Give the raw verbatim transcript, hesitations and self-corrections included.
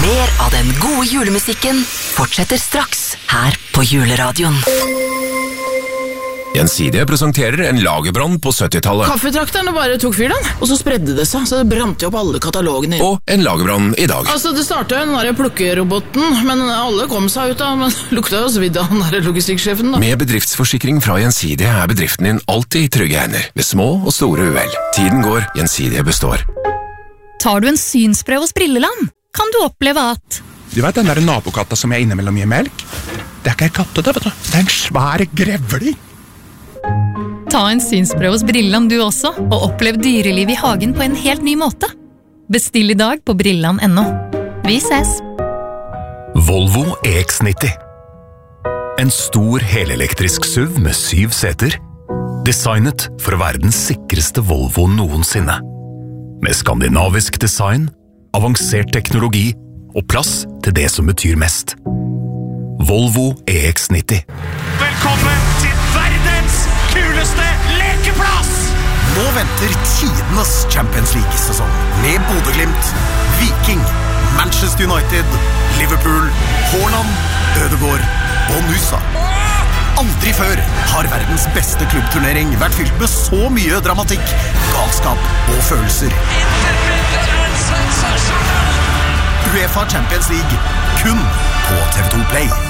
Mer av den gode julemusikken fortsetter straks her på Juleradioen. Gjensidige presenterer en lagerbrann på syttitallet. Kaffetrakterne bare tok fyr den, og så spredde det seg, så det brant jo opp alle katalogene. Og en lagerbrann i dag. Altså, det startet jo den der plukkeroboten, men alle kom seg ut da, men lukta jo svidd av den der logistikksjefen da. Med bedriftsforsikring fra Gjensidige er bedriften din alltid i trygge hender, ved små og store uhell. Tiden går, Gjensidige består. Tar du en synsprøve hos Brilleland, kan du oppleve at... Du vet den der nabokatta som jeg innimellom gir melk? Det er ikke en katte det, vet du. Det er en svær grevling. Ta en synsprøve hos Brilleland du også, og opplev dyreliv i hagen på en helt ny måte. Bestill i dag på brilland punktum no. Vi ses! Volvo E X nitti. En stor helelektrisk S U V med syv seter. Designet for å være den sikreste Volvo noensinne. Med skandinavisk design, avansert teknologi og plass til det som betyr mest. Volvo E X nitti. Velkommen til verdens kuleste lekeplass! Nå venter tidenes Champions League-sesong med Bodø-Glimt, Viking, Manchester United, Liverpool, Haaland, Ødegaard og Nusa. Aldri før har verdens beste klubbturnering vært fylt med så mye dramatikk, galskap og følelser. UEFA Champions League kun på T V to Play.